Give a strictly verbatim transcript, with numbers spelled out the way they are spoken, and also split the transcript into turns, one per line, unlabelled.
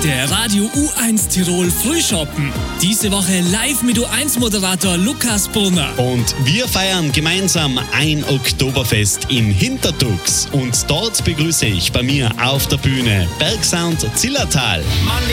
Der Radio U eins Tirol Frühschoppen. Diese Woche live mit U eins Moderator Lukas Brunner.
Und wir feiern gemeinsam ein Oktoberfest im Hintertux. Und dort begrüße ich bei mir auf der Bühne Bergsound Zillertal.
Mann,